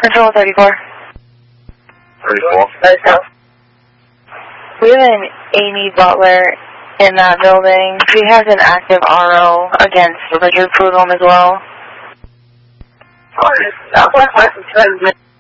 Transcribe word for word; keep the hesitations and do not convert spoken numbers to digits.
Control thirty-four. thirty-four. We have an Amy Butler in that building. She has an active R O against Richard Prudhomme as well. Southwest Western Transmission.